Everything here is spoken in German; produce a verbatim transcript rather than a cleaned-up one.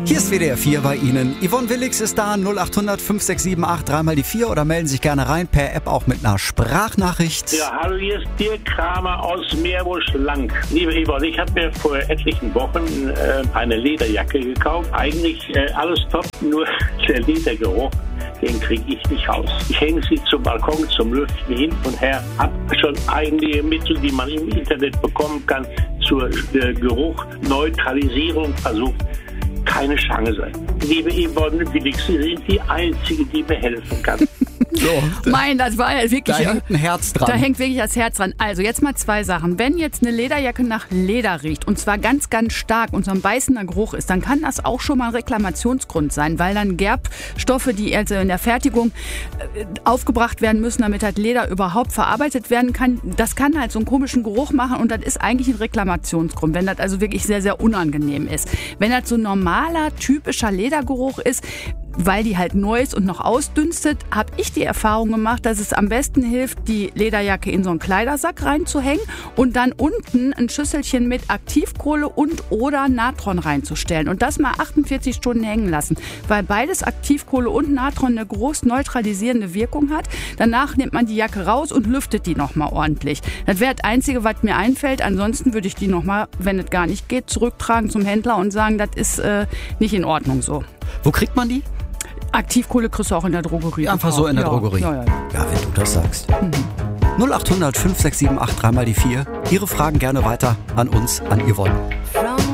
Hier ist W D R vier bei Ihnen. Yvonne Willix ist da, null acht hundert fünf sechs sieben acht, dreimal die vier oder melden sich gerne rein per App auch mit einer Sprachnachricht. Ja, hallo, hier ist Dirk Kramer aus Meerbusch-Lang. Liebe Yvonne, ich habe mir vor etlichen Wochen äh, eine Lederjacke gekauft. Eigentlich äh, alles top, nur der Ledergeruch, den kriege ich nicht raus. Ich hänge sie zum Balkon, zum Lüften hin und her. Habe schon einige Mittel, die man im Internet bekommen kann, zur äh, Geruchneutralisierung versucht. Keine Chance. Liebe Yvonne Willix, Sie sind die Einzige, die mir helfen kann. So, Mein, das war ja wirklich... da hängt ein Herz dran. Da hängt wirklich das Herz dran. Also jetzt mal zwei Sachen. Wenn jetzt eine Lederjacke nach Leder riecht und zwar ganz, ganz stark und so ein beißender Geruch ist, dann kann das auch schon mal ein Reklamationsgrund sein, weil dann Gerbstoffe, die also in der Fertigung äh, aufgebracht werden müssen, damit halt Leder überhaupt verarbeitet werden kann, das kann halt so einen komischen Geruch machen und das ist eigentlich ein Reklamationsgrund, wenn das also wirklich sehr, sehr unangenehm ist. Wenn das so ein normaler, typischer Ledergeruch ist, weil die halt neu ist und noch ausdünstet, habe ich die Erfahrung gemacht, dass es am besten hilft, die Lederjacke in so einen Kleidersack reinzuhängen und dann unten ein Schüsselchen mit Aktivkohle und oder Natron reinzustellen und das mal achtundvierzig Stunden hängen lassen, weil beides Aktivkohle und Natron eine groß neutralisierende Wirkung hat. Danach nimmt man die Jacke raus und lüftet die nochmal ordentlich. Das wäre das Einzige, was mir einfällt. Ansonsten würde ich die nochmal, wenn es gar nicht geht, zurücktragen zum Händler und sagen, das ist äh, nicht in Ordnung so. Wo kriegt man die? Aktivkohle kriegst du auch in der Drogerie. Einfach so in der ja, Drogerie. Ja, ja. Ja, wenn du das sagst. Mhm. null acht hundert fünf sechs sieben acht, dreimal die vier. Ihre Fragen gerne weiter an uns, an Yvonne.